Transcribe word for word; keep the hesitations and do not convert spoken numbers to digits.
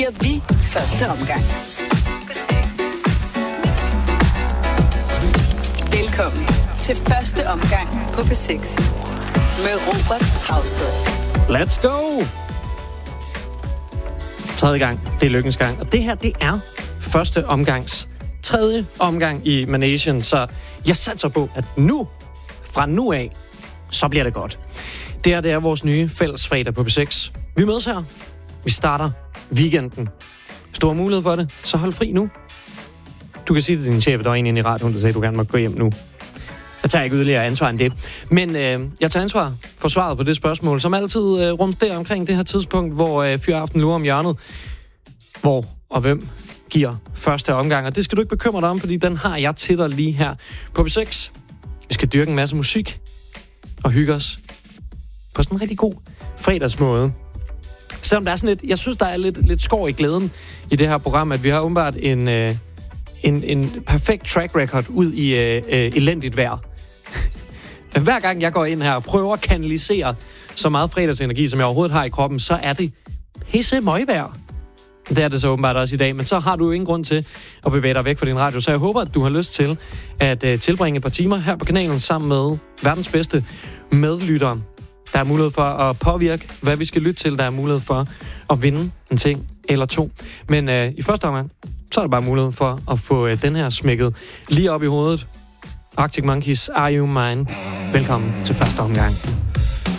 Vi første omgang. Velkommen til første omgang på P seks med Robert Hausted. Let's go! Tredje gang, det er lykkens gang. Og det her, det er første omgangs tredje omgang i Managen. Så jeg satser på, at nu, fra nu af, så bliver det godt. Det her, det er vores nye fællesfredag på P seks. Vi mødes her. Vi starter weekenden. Hvis du har mulighed for det, så hold fri nu. Du kan sige til din chef, der er en inde i radioen, der siger, at du gerne må gå hjem nu. Jeg tager ikke yderligere ansvar end det. Men øh, jeg tager ansvar for svaret på det spørgsmål, som altid øh, rumsterer omkring det her tidspunkt, hvor øh, Fyraften lurer om hjørnet. Hvor og hvem giver første omgang. Og det skal du ikke bekymre dig om, fordi den har jeg til dig lige her på P seks. Vi skal dyrke en masse musik og hygge os på sådan en rigtig god fredagsmåde. Selvom der er sådan lidt, jeg synes, der er lidt, lidt skår i glæden i det her program, at vi har åbenbart en, øh, en, en perfekt track record ud i øh, øh, elendigt vejr. Hver gang jeg går ind her og prøver at kanalisere så meget fredagsenergi, som jeg overhovedet har i kroppen, så er det pisse møgvejr. Det er det så åbenbart også i dag, men så har du jo ingen grund til at bevæge dig væk fra din radio. Så jeg håber, at du har lyst til at øh, tilbringe et par timer her på kanalen sammen med verdens bedste medlyttere. Der er mulighed for at påvirke, hvad vi skal lytte til. Der er mulighed for at vinde en ting eller to. Men øh, i første omgang, så er der bare mulighed for at få øh, den her smækket lige op i hovedet. Arctic Monkeys, Are You Mine? Velkommen til første omgang.